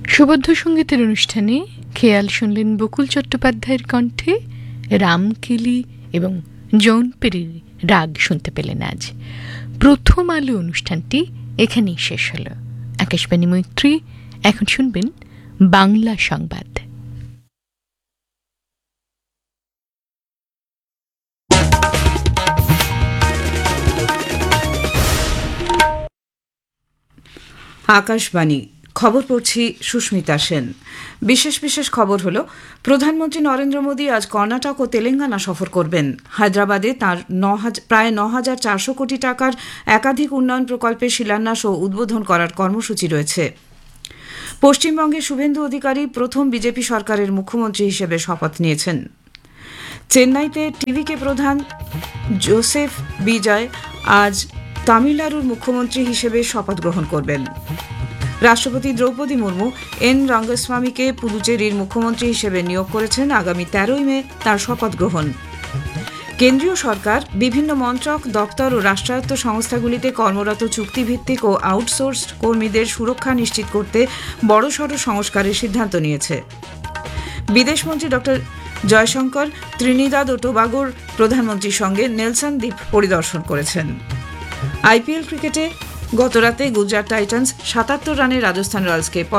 সুবদ্ধ সঙ্গীতের অনুষ্ঠানে খেয়াল শুনলেন বকুল চট্টোপাধ্যায়ের কণ্ঠে, রামকেলি এবং জৌনপুরীর রাগ শুনতে পেলেন আজ। প্রথম আলো অনুষ্ঠানটি এখানেই শেষ হল। আকাশবাণী মৈত্রী, এখন শুনবেন বাংলা সংবাদ। আকাশবাণী খবর পড়ছি সুস্মিতা সেন। বিশেষ বিশেষ খবর হলো, প্রধানমন্ত্রী নরেন্দ্র মোদী আজ কর্ণাটক ও তেলেঙ্গানা সফর করবেন। হায়দ্রাবাদে তাঁর প্রায় ৯,৪০০ কোটি টাকার একাধিক উন্নয়ন প্রকল্পের শিলান্যাস ও উদ্বোধন করার কর্মসূচি রয়েছে। পশ্চিমবঙ্গে শুভেন্দু অধিকারী প্রথম বিজেপি সরকারের মুখ্যমন্ত্রী হিসেবে শপথ নিয়েছেন। চেন্নাইতে টিভিকে প্রধান জোসেফ বিজয় আজ তামিলনাড়ুর মুখ্যমন্ত্রী হিসেবে শপথ গ্রহণ করবেন। রাষ্ট্রপতি দ্রৌপদী মুর্মু এন রঙ্গস্বামীকে পুদুচেরির মুখ্যমন্ত্রী হিসেবে নিয়োগ করেছেন। আগামী ১৩ মে তার শপথ গ্রহণ। কেন্দ্রীয় সরকার বিভিন্ন মন্ত্রক, দপ্তর ও রাষ্ট্রায়ত্ত সংস্থাগুলিতে কর্মরত চুক্তিভিত্তিক ও আউটসোর্সড কর্মীদের সুরক্ষা নিশ্চিত করতে বড়সড় সংস্কারের সিদ্ধান্ত নিয়েছে। বিদেশমন্ত্রী ড জয়শঙ্কর ত্রিনিদাদ ও টোবাগোর প্রধানমন্ত্রীর সঙ্গে নেলসন দ্বীপ পরিদর্শন করেছেন। আইপিএল ক্রিকেটে গতরাতে গুজরাট টাইটান্স ৭৭ রানে রাজস্থান রয়্যালসকে